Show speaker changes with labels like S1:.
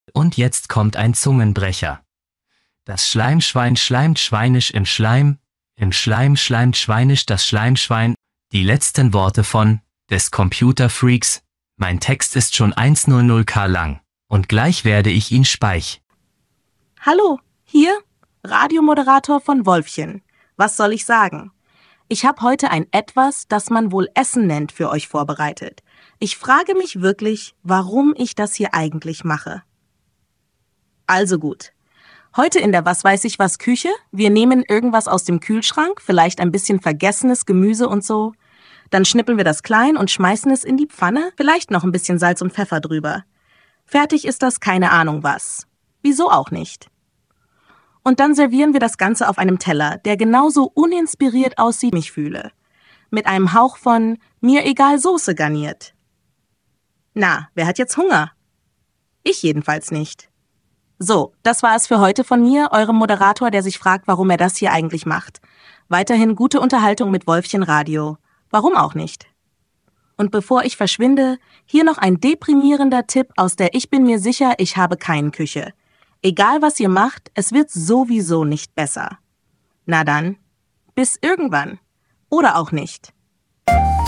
S1: Und jetzt kommt ein Zungenbrecher. Das Schleimschwein schleimt schweinisch im Schleim schleimt schweinisch das Schleimschwein. Die letzten Worte des Computerfreaks. Mein Text ist schon 100k lang. Und gleich werde ich ihn
S2: Hallo, hier Radiomoderator von Wolfchen. Was soll ich sagen? Ich habe heute ein Etwas, das man wohl Essen nennt, für euch vorbereitet. Ich frage mich wirklich, warum ich das hier eigentlich mache. Also gut. Heute in der Was weiß ich was Küche, wir nehmen irgendwas aus dem Kühlschrank, vielleicht ein bisschen vergessenes Gemüse und so. Dann schnippeln wir das klein und schmeißen es in die Pfanne, vielleicht noch ein bisschen Salz und Pfeffer drüber. Fertig ist das keine Ahnung was. Wieso auch nicht? Und dann servieren wir das Ganze auf einem Teller, der genauso uninspiriert aussieht, wie ich mich fühle. Mit einem Hauch von mir egal Soße garniert. Na, wer hat jetzt Hunger? Ich jedenfalls nicht. So, das war es für heute von mir, eurem Moderator, der sich fragt, warum er das hier eigentlich macht. Weiterhin gute Unterhaltung mit Wolfchen Radio. Warum auch nicht? Und bevor ich verschwinde, hier noch ein deprimierender Tipp aus der Ich bin mir sicher, ich habe keinen Küche. Egal was ihr macht, es wird sowieso nicht besser. Na dann, bis irgendwann. Oder auch nicht.